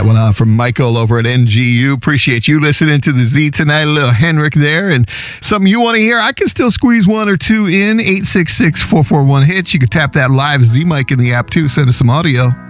Well, from Michael over at NGU. Appreciate you listening to the Z tonight. A little Henrik there. And something you want to hear, I can still squeeze one or two in. 866-441-HITS. You can tap that live Z mic in the app too. Send us some audio.